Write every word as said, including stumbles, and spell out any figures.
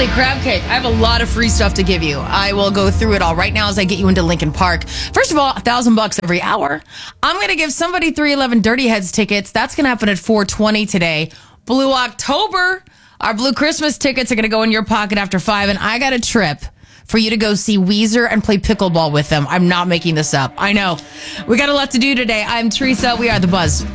Holy crab cake. I have a lot of free stuff to give you. I will go through it all right now as I get you into Lincoln Park. First of all, a thousand bucks every hour. I'm going to give somebody three eleven Dirty Heads tickets. That's going to happen at four twenty today. Blue October. Our Blue Christmas tickets are going to go in your pocket after five. And I got a trip for you to go see Weezer and play pickleball with them. I'm not making this up. I know. We got a lot to do today. I'm Teresa. We are The Buzz.